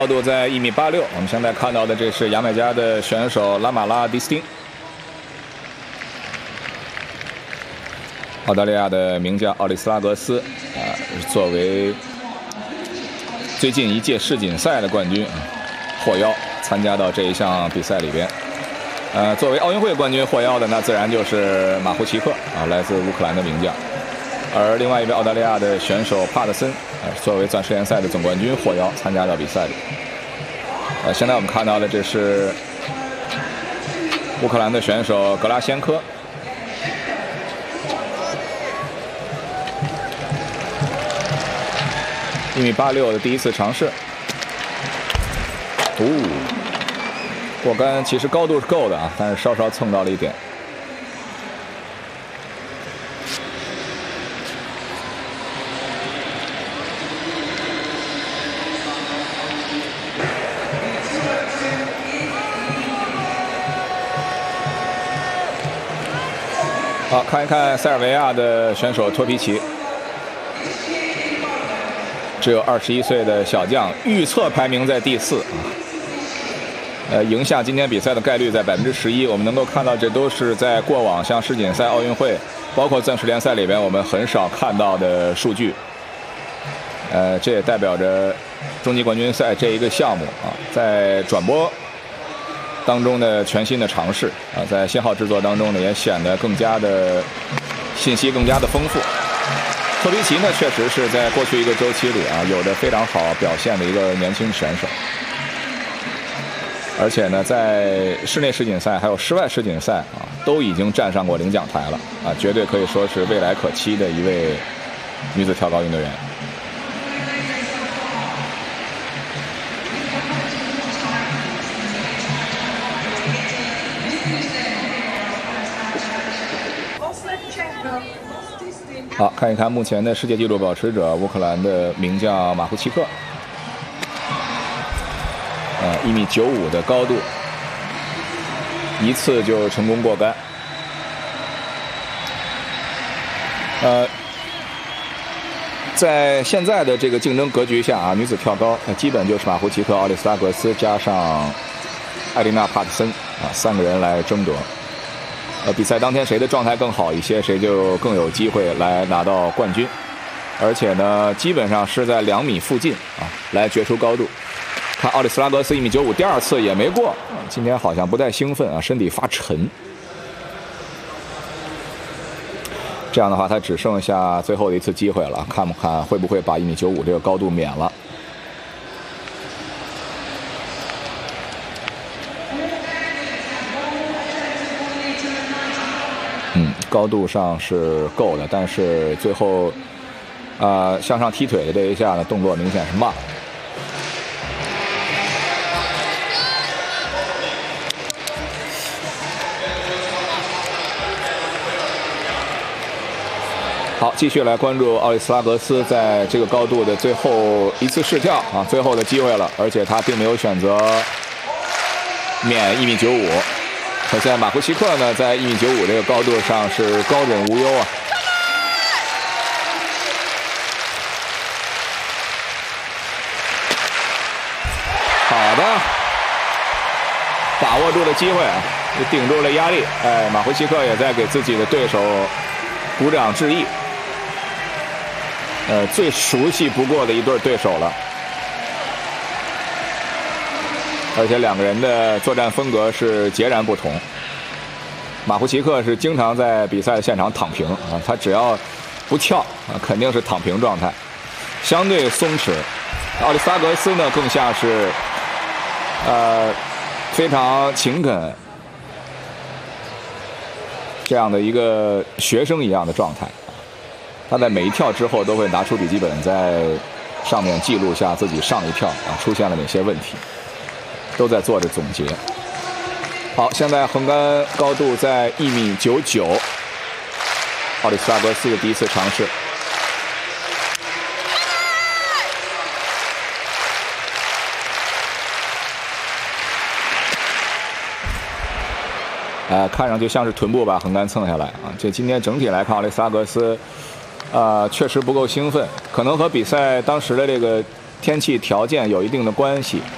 高度在1.86米。我们现在看到的这是牙买加的选手拉马拉·迪斯汀，澳大利亚的名将奥利斯拉格斯作为最近一届世锦赛的冠军，获邀参加到这一项比赛里边。作为奥运会冠军获邀的，那自然就是马胡奇克来自乌克兰的名将。而另外一位澳大利亚的选手帕特森，作为钻石联赛的总冠军获邀参加到比赛里。现在我们看到的这是乌克兰的选手格拉先科。1.86米的第一次尝试，过杆其实高度是够的但是稍稍蹭到了一点。好，看一看塞尔维亚的选手托皮奇。只有21岁的小将，预测排名在第4赢下今天比赛的概率在11%。我们能够看到，这都是在过往像世锦赛、奥运会，包括钻石联赛里边我们很少看到的数据。这也代表着终极冠军赛这一个项目在转播当中的全新的尝试在信号制作当中呢，也显得更加的信息更加的丰富。托皮奇呢，确实是在过去一个周期里有着非常好表现的一个年轻选手，而且呢，在室内世锦赛还有室外世锦赛都已经站上过领奖台了绝对可以说是未来可期的一位女子跳高运动员。好，看一看目前的世界纪录保持者乌克兰的名将马胡奇克，1.95米的高度，一次就成功过杆。在现在的这个竞争格局下女子跳高基本就是马胡奇克、奥利斯拉格斯加上艾丽娜·帕特森3个人来争夺。比赛当天谁的状态更好一些，谁就更有机会来拿到冠军。而且呢，基本上是在2米附近来决出高度。看奥利斯拉格斯1.95米，第2次也没过，今天好像不太兴奋身体发沉。这样的话，他只剩下最后的一次机会了，看不看会不会把1.95米这个高度免了。高度上是够的，但是最后向上踢腿的这一下呢，动作明显是慢。好，继续来关注奥利斯拉格斯在这个高度的最后一次试跳最后的机会了，而且他并没有选择免1.95米。可现在马胡奇克呢，在1.95米这个高度上是高枕无忧好的，把握住了机会也顶住了压力。马胡奇克也在给自己的对手鼓掌致意。最熟悉不过的一对对手了。而且2个人的作战风格是截然不同。马胡奇克是经常在比赛的现场躺平他只要不跳肯定是躺平状态，相对松弛。奥利斯拉格斯呢，更像是非常勤恳这样的一个学生一样的状态。他在每一跳之后都会拿出笔记本，在上面记录下自己上一跳出现了哪些问题。都在做着总结。好，现在横杆高度在1.99米，奥利斯拉格斯的第一次尝试。看上去像是臀部把横杆蹭下来这今天整体来看，奥利斯拉格斯确实不够兴奋，可能和比赛当时的这个天气条件有一定的关系。